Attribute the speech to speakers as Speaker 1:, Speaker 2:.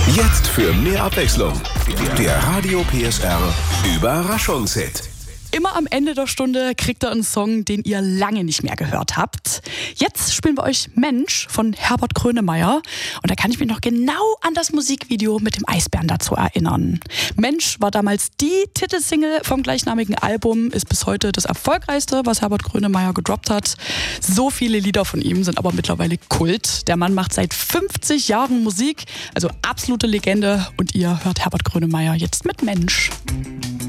Speaker 1: Jetzt für mehr Abwechslung. Der Radio PSR Überraschungshit.
Speaker 2: Immer am Ende der Stunde kriegt ihr einen Song, den ihr lange nicht mehr gehört habt. Jetzt spielen wir euch Mensch von Herbert Grönemeyer. Und da kann ich mich noch genau an das Musikvideo mit dem Eisbären dazu erinnern. Mensch war damals die Titelsingle vom gleichnamigen Album, ist bis heute das erfolgreichste, was Herbert Grönemeyer gedroppt hat. So viele Lieder von ihm sind aber mittlerweile Kult. Der Mann macht seit 50 Jahren Musik, also absolute Legende. Und ihr hört Herbert Grönemeyer jetzt mit Mensch.